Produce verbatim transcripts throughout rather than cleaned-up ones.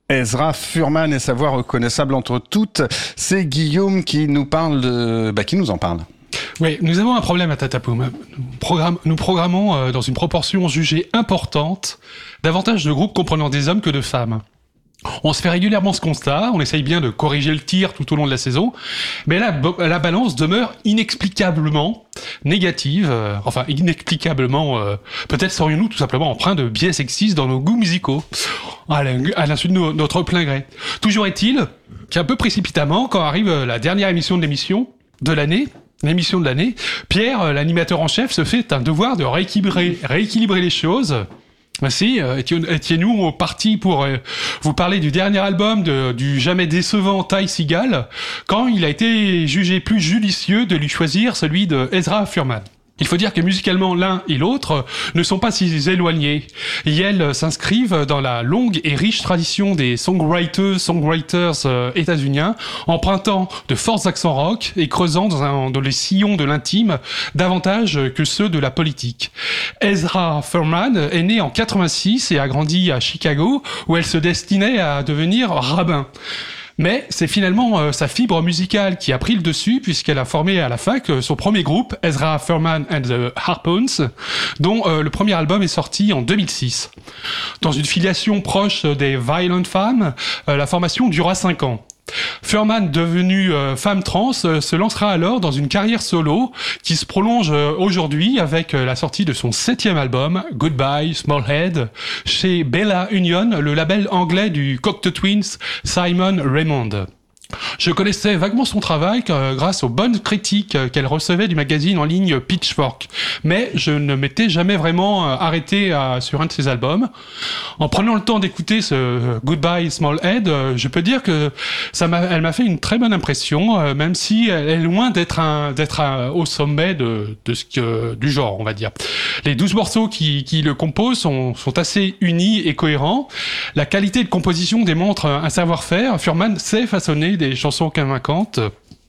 Ezra Furman et sa voix reconnaissable entre toutes, c'est Guillaume qui nous parle de, bah, qui nous en parle. Oui, nous avons un problème à Tatapoum. Nous, programme, nous programmons euh, dans une proportion jugée importante davantage de groupes comprenant des hommes que de femmes. On se fait régulièrement ce constat, on essaye bien de corriger le tir tout au long de la saison, mais la, la balance demeure inexplicablement négative, euh, enfin inexplicablement, euh, peut-être serions-nous tout simplement empreints de biais sexistes dans nos goûts musicaux, à l'insu de no, notre plein gré. Toujours est-il qu'un peu précipitamment, quand arrive la dernière émission de l'émission de l'année, l'émission de l'année, Pierre, l'animateur en chef, se fait un devoir de rééquilibrer, rééquilibrer les choses. Merci, étiez-nous partis pour euh, vous parler du dernier album de, du jamais décevant Ty Segall, quand il a été jugé plus judicieux de lui choisir celui de Ezra Furman. Il faut dire que musicalement, l'un et l'autre ne sont pas si éloignés. Yale s'inscrivent dans la longue et riche tradition des songwriters, songwriters euh, états-uniens, empruntant de forts accents rock et creusant dans, un, dans les sillons de l'intime davantage que ceux de la politique. Ezra Furman est né en quatre-vingt-six et a grandi à Chicago, où elle se destinait à devenir rabbin. Mais c'est finalement euh, sa fibre musicale qui a pris le dessus, puisqu'elle a formé à la fac euh, son premier groupe, Ezra Furman and the Harpoons, dont euh, le premier album est sorti en deux mille six. Dans une filiation proche des Violent Femmes, euh, la formation durera cinq ans. Furman, devenue euh, femme trans, euh, se lancera alors dans une carrière solo qui se prolonge euh, aujourd'hui avec euh, la sortie de son septième album, Goodbye Smallhead, chez Bella Union, le label anglais du Cocteau Twins Simon Raymonde. Je connaissais vaguement son travail euh, grâce aux bonnes critiques euh, qu'elle recevait du magazine en ligne Pitchfork, mais je ne m'étais jamais vraiment euh, arrêté à, sur un de ses albums. En prenant le temps d'écouter ce euh, Goodbye Smallhead, euh, je peux dire que ça m'a, elle m'a fait une très bonne impression, euh, même si elle est loin d'être, un, d'être un, au sommet de, de ce que, du genre, on va dire. Les douze morceaux qui, qui le composent sont, sont assez unis et cohérents. La qualité de composition démontre un savoir-faire. Furman sait façonner des chansons convaincantes.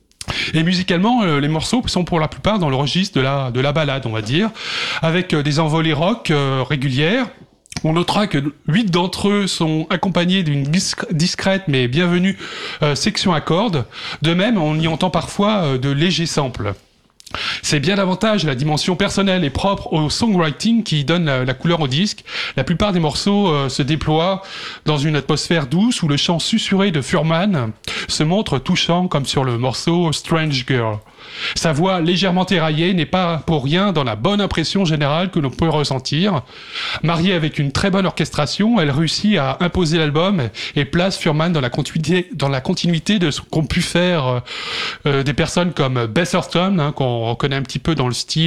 Et musicalement, euh, les morceaux sont pour la plupart dans le registre de la, de la ballade, on va dire, avec euh, des envolées rock euh, régulières. On notera que huit d'entre eux sont accompagnés d'une discrète mais bienvenue euh, section à cordes. De même, on y entend parfois euh, de légers samples. C'est bien davantage la dimension personnelle et propre au songwriting qui donne la, la couleur au disque. La plupart des morceaux euh, se déploient dans une atmosphère douce où le chant susurré de Furman se montre touchant, comme sur le morceau Strange Girl. Sa voix légèrement éraillée n'est pas pour rien dans la bonne impression générale que l'on peut ressentir. Mariée avec une très bonne orchestration, elle réussit à imposer l'album et place Furman dans la continuité, dans la continuité de ce qu'ont pu faire euh, des personnes comme Beth Orton, hein, qu'on reconnaît un petit peu dans le style